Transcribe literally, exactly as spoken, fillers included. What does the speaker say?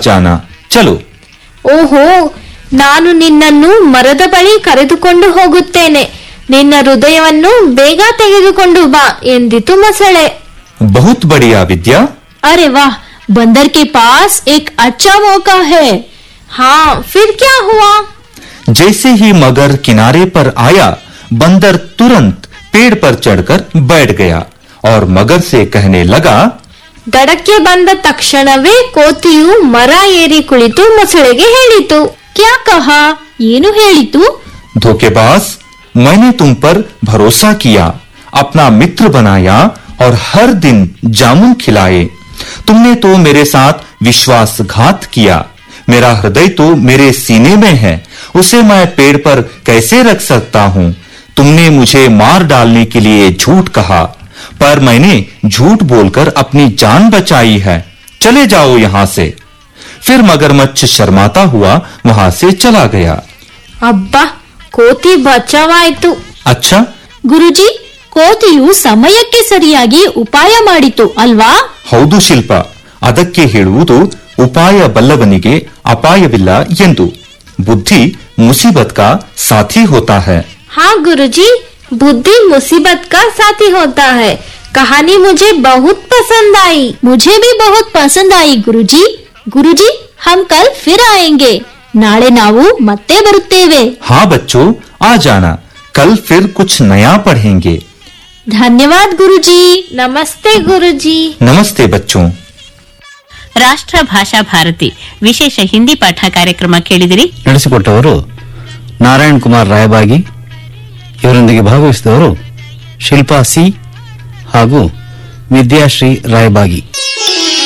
जाना चलो। ಓಹೋ, ನಾನು ನಿನ್ನನ್ನು ಮರದ ಬಳಿ ಕರೆದುಕೊಂಡು ಹೋಗುತ್ತೇನೆ. ನಿನ್ನ ಹೃದಯವನ್ನು ಬೇಗ ತೆಗೆದುಕೊಂಡು ಬಾ ಎಂದಿತು ಮೊಸಳೆ. बहुत बढ़िया विद्या। अरे वाह, बंदर के पास एक अच्छा मौका है। हाँ, फिर क्या हुआ? जैसे ही मगर किनारे पर आया, बंदर तुरंत पेड़ पर चढ़कर बैठ गया और मगर से कहने लगा। ದಡಕ್ಕೆ ಬಂದ ತಕ್ಷಣವೇ ಕೋತಿಯು ಮರ ಏರಿ ಕುಳಿತು ಮೊಸಳೆಗೆ ಹೇಳಿತು. क्या कहा? ಏನು ಹೇಳಿತು? धोखेबाज, मैंने तुम पर भरोसा किया, अपना मित्र बनाया और हर दिन जामुन खिलाए। तुमने तो मेरे साथ विश्वासघात किया। मेरा हृदय तो मेरे सीने में है, उसे मैं पेड़ पर कैसे रख सकता हूँ? तुमने मुझे मार डालने के लिए झूठ कहा, पर मैंने झूठ बोलकर अपनी जान बचाई है। चले जाओ यहाँ से। फिर मगरमच्छ शर्माता हुआ वहाँ से चला गया। ಅಬ್ಬಾ, ಕೋತಿ ಬಚಾವಾಯ್ತು. अच्छा, ಗುರುಜಿ, ಕೋತಿಯು ಸಮಯಕ್ಕೆ ಸರಿಯಾಗಿ ಉಪಾಯ ಮಾಡಿತು ಅಲ್ವಾ? ಹೌದು ಶಿಲ್ಪ, ಅದಕ್ಕೆ ಹೇಳುವುದು ಉಪಾಯ ಬಲ್ಲವನಿಗೆ ಅಪಾಯವಿಲ್ಲ ಎಂದು. ಬುದ್ಧಿ ಮುಸೀಬತ್ ಕಾ ಸಾಥಿ ಹೋತಾ ಹೈ. हाँ गुरुजी, बुद्धि मुसीबत का साथी होता है. कहानी मुझे बहुत पसंद आई. मुझे भी बहुत पसंद आई गुरुजी. गुरुजी, हम कल फिर आएंगे. ನಾಳೆ ನಾವು ಮತ್ತೆ ಬರುತ್ತೇವೆ. हाँ बच्चों, आ जाना, कल फिर कुछ नया पढ़ेंगे. ಧನ್ಯವಾದ ಗುರುಜಿ. ನಮಸ್ತೆ ಗುರುಜಿ. नमस्ते बच्चों. ರಾಷ್ಟ್ರ ಭಾಷಾ ಭಾರತಿ ವಿಶೇಷ ಹಿಂದಿ ಪಾಠ ಕಾರ್ಯಕ್ರಮ ಕೇಳಿದಿರಿ. ನಡೆಸಿಕೊಟ್ಟವರು ನಾರಾಯಣ್ ಕುಮಾರ್ ರಾಯಬಾಗಿ. ಇವರೊಂದಿಗೆ ಭಾಗವಹಿಸಿದವರು ಶಿಲ್ಪಾ ಸಿ ಹಾಗೂ ವಿದ್ಯಾಶ್ರೀ ರಾಯಬಾಗಿ.